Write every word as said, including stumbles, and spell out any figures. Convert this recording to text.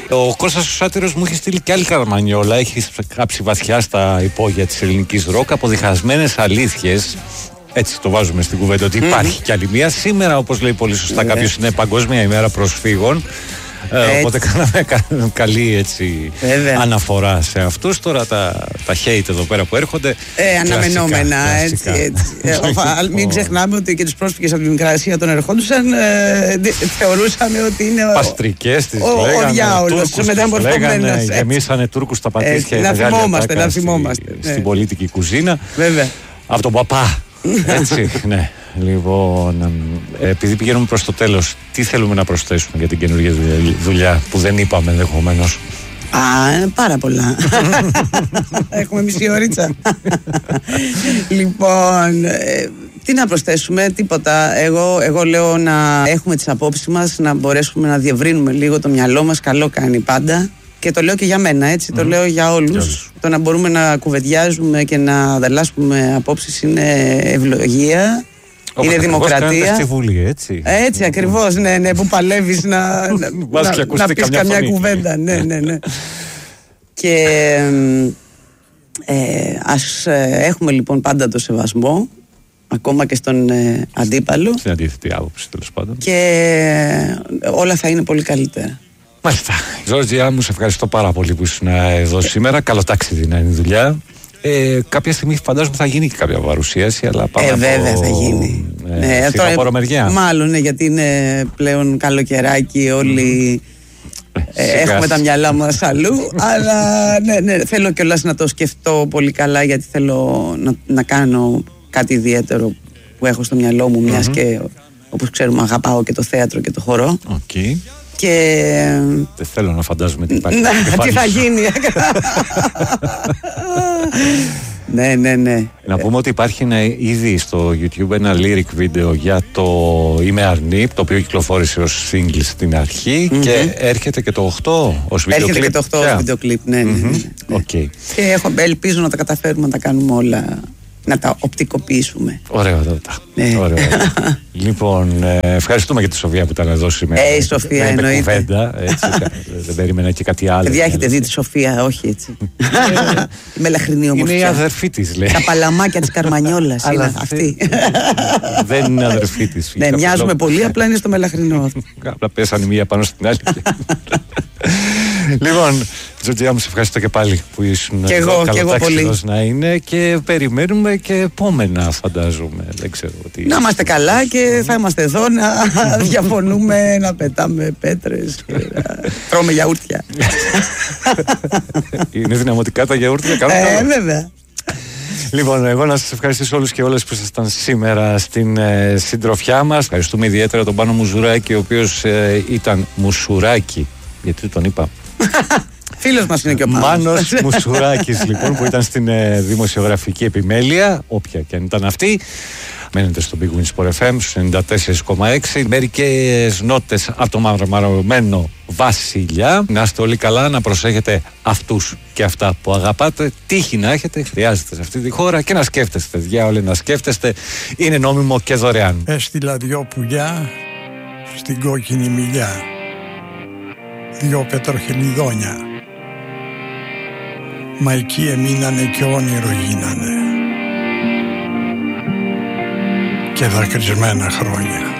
Ο Κώστας ο Σάτυρος μου έχει στείλει και άλλη καραμανιόλα. Έχει κάψει βαθιά στα υπόγεια της ελληνικής ροκ από διχασμένες αλήθειες. Έτσι το βάζουμε στην κουβέντα ότι υπάρχει mm-hmm. κι άλλη μία. Σήμερα, όπως λέει πολύ σωστά yeah. κάποιος, είναι Παγκόσμια ημέρα προσφύγων. Ε, οπότε κάναμε κα, καλή έτσι, αναφορά σε αυτούς. Τώρα τα, τα hate εδώ πέρα που έρχονται. Ε, αναμενόμενα. Κλασικά, έτσι, έτσι. ε, μην ξεχνάμε ότι και τους πρόσφυγες από τη Μικρά Ασία τον ερχόντουσαν, ε, θεωρούσαν ότι είναι παστρικές τις ο, λέγανε, ο διάολος. Λέγανε, γεμίσανε Τούρκους στα πατήσια. Να θυμόμαστε, να θυμόμαστε. Στην ναι. πολιτική κουζίνα. Βέβαια. Από τον παπά. Έτσι, ναι. Λοιπόν, επειδή πηγαίνουμε προς το τέλος, τι θέλουμε να προσθέσουμε για την καινούργια δουλειά που δεν είπαμε ενδεχομένως? Α, πάρα πολλά. Έχουμε μισή ωρίτσα. Λοιπόν, ε, τι να προσθέσουμε, τίποτα. Εγώ, εγώ λέω να έχουμε τις απόψεις μας, να μπορέσουμε να διευρύνουμε λίγο το μυαλό μας. Καλό κάνει πάντα. Και το λέω και για μένα, έτσι, mm. το λέω για όλους. Yeah. Το να μπορούμε να κουβεντιάζουμε και να ανταλλάσσουμε απόψεις είναι ευλογία. Όπως είναι δημοκρατία. Στη Βουλή, έτσι. Έτσι ακριβώς, ναι, ναι, που παλεύεις να, να, να, να πεις καμιά κουβέντα. Ναι, ναι, ναι. Και ε, ας ε, έχουμε λοιπόν πάντα το σεβασμό, ακόμα και στον ε, αντίπαλο. Στην αντίθετη άποψη, τέλος πάντων. Και ε, όλα θα είναι πολύ καλύτερα. Μάλιστα. Ζόρτζια μου, σε ευχαριστώ πάρα πολύ που ήσουν εδώ σήμερα. Καλό ταξίδι να είναι η δουλειά. Ε, κάποια στιγμή φαντάζομαι θα γίνει και κάποια παρουσίαση, αλλά πάμε ε, από... βέβαια θα γίνει. Ε, ναι, τώρα, μεριά. Μάλλον, ναι, γιατί είναι πλέον καλοκαιράκι, όλοι mm. ε, έχουμε τα μυαλά μας αλλού, αλλά ναι, ναι, θέλω κιόλας να το σκεφτώ πολύ καλά, γιατί θέλω να, να κάνω κάτι ιδιαίτερο που έχω στο μυαλό μου, μιας mm-hmm. και όπως ξέρουμε αγαπάω και το θέατρο και το χορό. Okay. Και... δεν θέλω να φαντάζομαι τι υπάρχει. Να, τι θα γίνει. Ναι, ναι, ναι. Να πούμε ότι υπάρχει ένα, ήδη στο YouTube ένα lyric βίντεο για το Είμαι Αρνή, το οποίο κυκλοφόρησε ως single στην αρχή mm-hmm. και έρχεται και το οκτώ ως βίντεο κλιπ. Έρχεται και το οκτώ ως βίντεο κλιπ, ναι, ναι, ναι, ναι. Okay. Και έχω, ελπίζω να τα καταφέρουμε να τα κάνουμε όλα, να τα οπτικοποιήσουμε. Ωραιότατα. Ναι. Ωραιότατα. Λοιπόν, ε, ευχαριστούμε για τη Σοφία που ήταν εδώ σήμερα. Ε, η Σοφία εννοείται. Κουβέντα, έτσι, δεν περίμενα και κάτι άλλο. Παιδιά, έχετε δει τη Σοφία, όχι έτσι. Η μελαχρινή ομορφιά. Είναι η αδερφή της, λέει. Τα παλαμάκια της Καρμανιόλας είναι αυτή. Δεν είναι αδερφή της. Ναι, μοιάζουμε πολύ, απλά είναι στο μελαχρινό. Απλά πέσανε μία πάνω στην άλλη. Λοιπόν, Τζορτζιά μου, σε ευχαριστώ και πάλι που ήσουν και εγώ, και εγώ πολύ. Να είναι και περιμένουμε και επόμενα, φαντάζομαι. Δεν ξέρω τι... Να είμαστε καλά και θα είμαστε εδώ να διαφωνούμε, να πετάμε πέτρες και να τρώμε γιαούρτια. Είναι δυναμωτικά τα γιαούρτια, κάνω ε, καλό. Βέβαια. Λοιπόν, εγώ να σας ευχαριστήσω όλους και όλες που ήσασταν σήμερα στην ε, συντροφιά μας. Ευχαριστούμε ιδιαίτερα τον Πάνο Μουζουράκη, ο οποίος ε, ήταν Μουσουράκη. Γιατί τον είπα. Φίλος μας είναι και ο Πάνος. Μάνος Μουσουράκης, λοιπόν, που ήταν στην ε, δημοσιογραφική επιμέλεια, όποια και αν ήταν αυτή. Μένετε στο Big Win Sport εφ εμ στους ενενήντα τέσσερα κόμμα έξι. Μερικές νότες από το μαρμαρωμένο Βασιλιά. Να είστε όλοι καλά, να προσέχετε αυτούς και αυτά που αγαπάτε. Τύχη να έχετε, χρειάζεται σε αυτή τη χώρα και να σκέφτεστε. Διάολε, να σκέφτεστε. Είναι νόμιμο και δωρεάν. Έστειλα δυο πουλιά στην κόκκινη μιλιά. Δυο πετροχελιδόνια. Μα εκεί εμείνανε και όνειρο γίνανε. Και δακρυσμένα χρόνια.